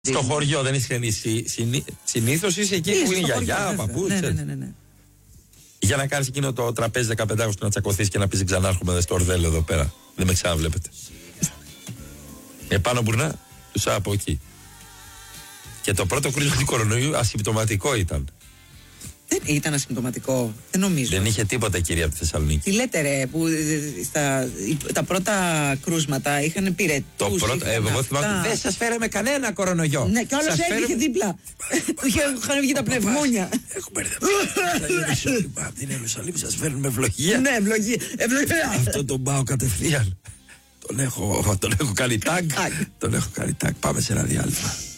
Στο χωριό δεν είσαι συνήθως είσαι εκεί που είναι η γιαγιά, ο παππούς. Ναι. Για να κάνεις εκείνο το τραπέζι 15 να τσακωθείς και να πεις ξανάρχομαι στο ορδέλο εδώ πέρα. Δεν με ξαναβλέπετε. Επάνω μπουρνά, τους από εκεί. Και το πρώτο κρούσμα του κορονοϊού ασυμπτωματικό ήταν. Δεν ήταν ασυμπτωματικό, δεν νομίζω. Δεν είχε τίποτα, κυρία από τη Θεσσαλονίκη. Τι λέτε, ρε, που τα πρώτα κρούσματα είχαν πυρετούς. Το πρώτο, εγώ θυμάμαι. Δεν σας φέραμε κανένα κορονοϊό. Ναι, και όλος έτυχε δίπλα. Είχαν βγει τα πνευμόνια. Έχουμε μπερδευτεί. Από την Ιερουσαλήμ σας φέρνουμε ευλογία. Ναι, ευλογία. Αυτό τον πάω κατευθείαν. Τον έχω κάνει τάγκ. Πάμε σε ένα διάλειμμα.